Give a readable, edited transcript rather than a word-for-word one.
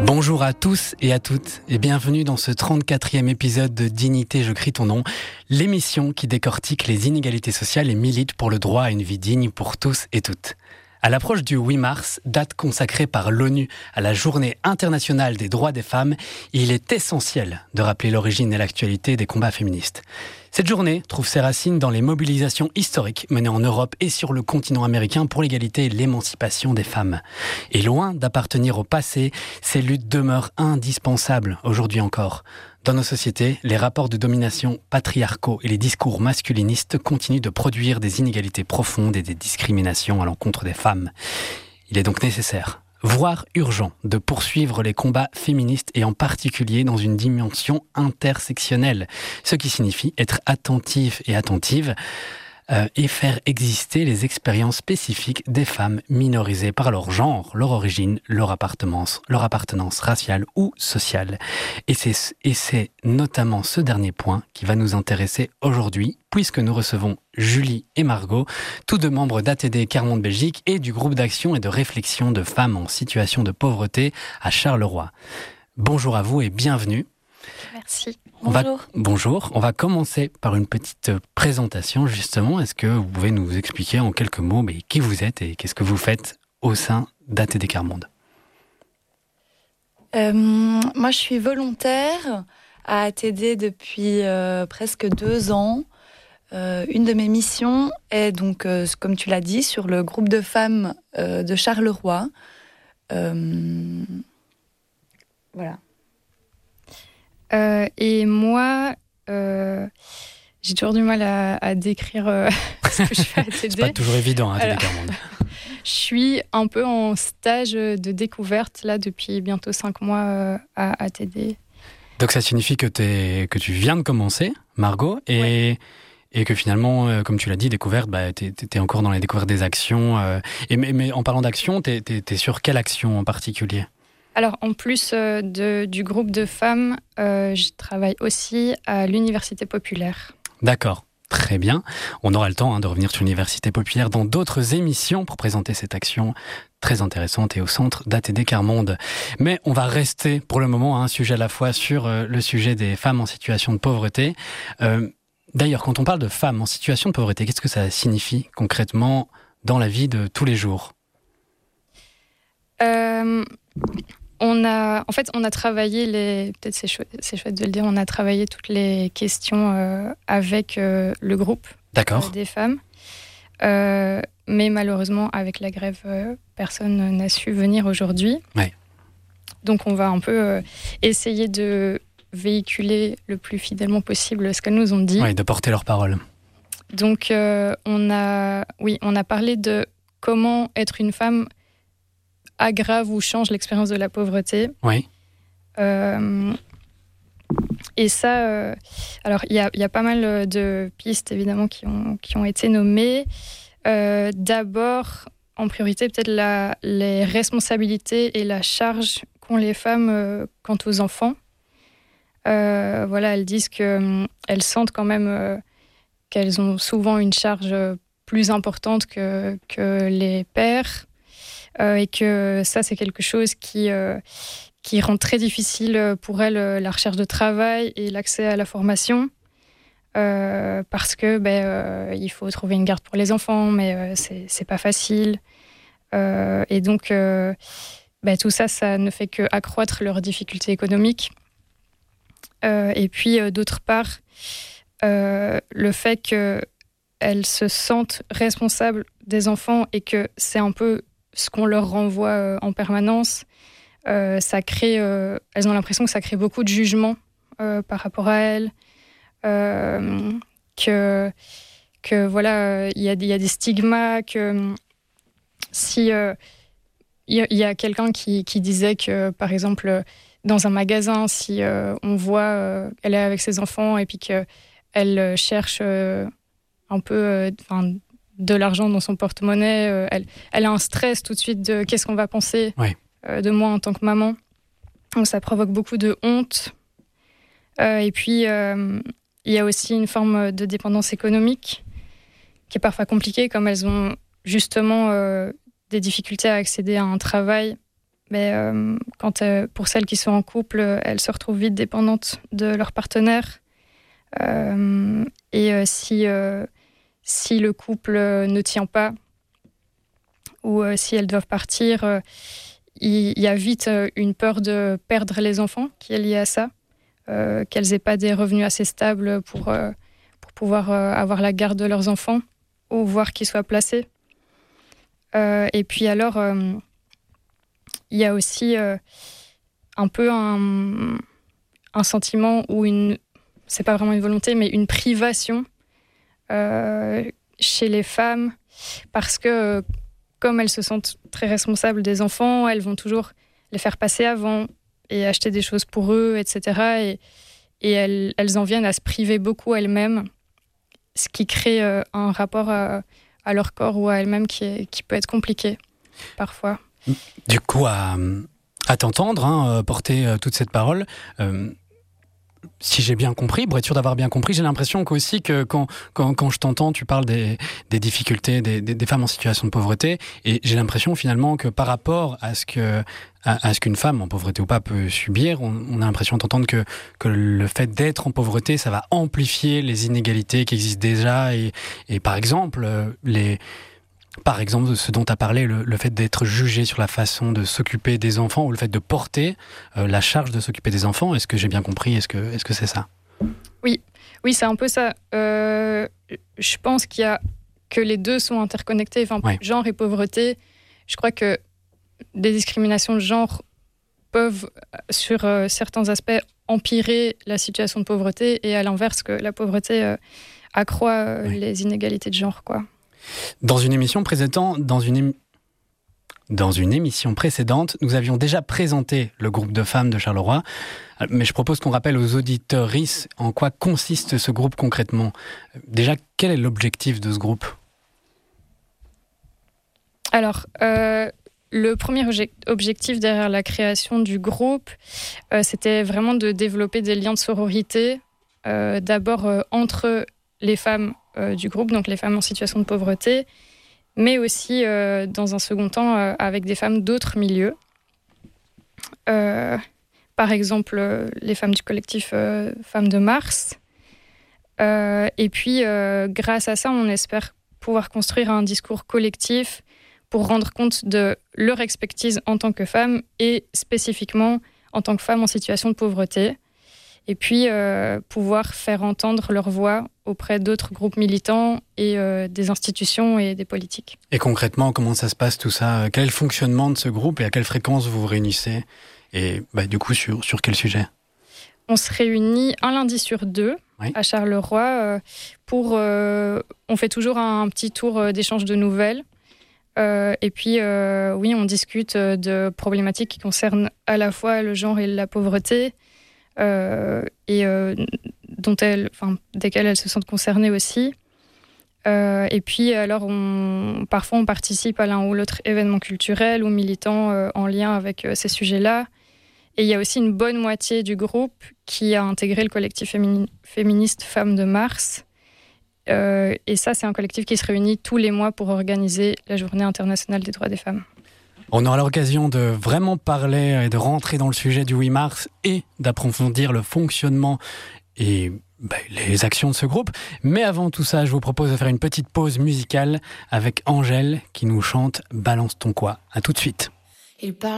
Bonjour à tous et à toutes et bienvenue dans ce 34e épisode de Dignité, je crie ton nom, l'émission qui décortique les inégalités sociales et milite pour le droit à une vie digne pour tous et toutes. À l'approche du 8 mars, date consacrée par l'ONU à la Journée internationale des droits des femmes, il est essentiel de rappeler l'origine et l'actualité des combats féministes. Cette journée trouve ses racines dans les mobilisations historiques menées en Europe et sur le continent américain pour l'égalité et l'émancipation des femmes. Et loin d'appartenir au passé, ces luttes demeurent indispensables aujourd'hui encore. Dans nos sociétés, les rapports de domination patriarcaux et les discours masculinistes continuent de produire des inégalités profondes et des discriminations à l'encontre des femmes. Il est donc nécessaire, voire urgent, de poursuivre les combats féministes et en particulier dans une dimension intersectionnelle, ce qui signifie être attentif et attentive et faire exister les expériences spécifiques des femmes minorisées par leur genre, leur origine, leur appartenance raciale ou sociale. Et c'est notamment ce dernier point qui va nous intéresser aujourd'hui, puisque nous recevons Julie et Margot, tous deux membres d'ATD Carmonde Belgique et du groupe d'action et de réflexion de femmes en situation de pauvreté à Charleroi. Bonjour à vous et bienvenue. Merci. Bonjour. On va commencer par une petite présentation, justement. Est-ce que vous pouvez nous expliquer en quelques mots qui vous êtes et qu'est-ce que vous faites au sein d'ATD Carmonde ? Moi, je suis volontaire à ATD depuis presque 2 ans. Une de mes missions est donc, comme tu l'as dit, sur le groupe de femmes de Charleroi. Voilà. Et moi, j'ai toujours du mal à décrire ce que je fais à ATD. C'est pas toujours évident à ATD Carmonde. Je suis un peu en stage de découverte là depuis bientôt 5 mois à ATD. Donc ça signifie que tu viens de commencer, Margot, et que finalement, comme tu l'as dit, découverte, t'es encore dans les découvertes des actions. Mais en parlant d'action, t'es sur quelle action en particulier ? Alors, en plus du groupe de femmes, je travaille aussi à l'Université populaire. D'accord, très bien. On aura le temps de revenir sur l'Université populaire dans d'autres émissions pour présenter cette action très intéressante et au centre d'ATD Carmonde. Mais on va rester pour le moment à un sujet à la fois sur le sujet des femmes en situation de pauvreté. D'ailleurs, quand on parle de femmes en situation de pauvreté, qu'est-ce que ça signifie concrètement dans la vie de tous les jours ? On a travaillé peut-être c'est chouette de le dire, on a travaillé toutes les questions avec le groupe des femmes. Mais malheureusement, avec la grève, personne n'a su venir aujourd'hui. Ouais. Donc on va un peu essayer de véhiculer le plus fidèlement possible ce qu'elles nous ont dit. Oui, de porter leur parole. Donc on a parlé de comment être une femme aggrave ou change l'expérience de la pauvreté. Oui. Et ça, alors il y a pas mal de pistes évidemment qui ont été nommées. D'abord, en priorité, peut-être les responsabilités et la charge qu'ont les femmes quant aux enfants. Elles disent qu'elles sentent quand même qu'elles ont souvent une charge plus importante que les pères. Et que ça, c'est quelque chose qui rend très difficile pour elles la recherche de travail et l'accès à la formation. Parce que il faut trouver une garde pour les enfants, mais c'est pas facile. Et donc, tout ça ne fait qu'accroître leurs difficultés économiques. Et puis, d'autre part, le fait qu'elles se sentent responsables des enfants et que c'est un peu ce qu'on leur renvoie en permanence, ça crée, elles ont l'impression que ça crée beaucoup de jugements par rapport à elles, que voilà, il y a des stigmas, que si il y a quelqu'un qui disait que par exemple dans un magasin, si on voit elle est avec ses enfants et puis qu'elle cherche un peu de l'argent dans son porte-monnaie, elle a un stress tout de suite de qu'est-ce qu'on va penser de moi en tant que maman. Donc ça provoque beaucoup de honte. Et puis, il y a aussi une forme de dépendance économique qui est parfois compliquée, comme elles ont justement des difficultés à accéder à un travail. mais pour celles qui sont en couple, elles se retrouvent vite dépendantes de leur partenaire. Si le couple ne tient pas ou si elles doivent partir, il y a vite une peur de perdre les enfants qui est liée à ça, qu'elles n'aient pas des revenus assez stables pour pouvoir avoir la garde de leurs enfants ou voir qu'ils soient placés. Et puis alors, il y a aussi un peu un sentiment ou c'est pas vraiment une volonté, mais une privation chez les femmes, parce que comme elles se sentent très responsables des enfants, elles vont toujours les faire passer avant et acheter des choses pour eux, etc. Et elles en viennent à se priver beaucoup elles-mêmes, ce qui crée un rapport à leur corps ou à elles-mêmes qui peut être compliqué parfois. Du coup, à t'entendre, porter toute cette parole, si j'ai bien compris, pour être sûr d'avoir bien compris, j'ai l'impression qu'aussi que quand je t'entends, tu parles des difficultés des femmes en situation de pauvreté, et j'ai l'impression finalement que par rapport à ce qu'une femme, en pauvreté ou pas, peut subir, on a l'impression d'entendre que le fait d'être en pauvreté, ça va amplifier les inégalités qui existent déjà, et par exemple, ce dont tu as parlé, le fait d'être jugé sur la façon de s'occuper des enfants ou le fait de porter la charge de s'occuper des enfants. Est-ce que j'ai bien compris ? Est-ce que c'est ça ? Oui, c'est un peu ça. Je pense que les deux sont interconnectés. Enfin, ouais. Genre et pauvreté, je crois que des discriminations de genre peuvent, sur certains aspects, empirer la situation de pauvreté, et à l'inverse, que la pauvreté accroît les inégalités de genre, quoi. Dans une émission précédente, nous avions déjà présenté le groupe de femmes de Charleroi, mais je propose qu'on rappelle aux auditrices en quoi consiste ce groupe concrètement. Déjà, quel est l'objectif de ce groupe ? Alors, le premier objectif derrière la création du groupe, c'était vraiment de développer des liens de sororité, d'abord entre les femmes du groupe, donc les femmes en situation de pauvreté, mais aussi, dans un second temps, avec des femmes d'autres milieux. Par exemple, les femmes du collectif Femmes de Mars. Et puis, grâce à ça, on espère pouvoir construire un discours collectif pour rendre compte de leur expertise en tant que femmes et spécifiquement en tant que femmes en situation de pauvreté. Et puis, pouvoir faire entendre leur voix auprès d'autres groupes militants et des institutions et des politiques. Et concrètement, comment ça se passe tout ça ? Quel est le fonctionnement de ce groupe et à quelle fréquence vous vous réunissez ? Et du coup, sur quel sujet ? On se réunit un lundi sur 2 à Charleroi. On fait toujours un petit tour d'échange de nouvelles. Et puis, on discute de problématiques qui concernent à la fois le genre et la pauvreté, desquelles elles se sentent concernées aussi. Et puis, alors, parfois, on participe à l'un ou l'autre événement culturel ou militant en lien avec ces sujets-là. Et il y a aussi une bonne moitié du groupe qui a intégré le collectif féministe Femmes de Mars. Et ça, c'est un collectif qui se réunit tous les mois pour organiser la Journée internationale des droits des femmes. On aura l'occasion de vraiment parler et de rentrer dans le sujet du 8 mars et d'approfondir le fonctionnement et les actions de ce groupe. Mais avant tout ça, je vous propose de faire une petite pause musicale avec Angèle qui nous chante « Balance ton quoi ». À tout de suite.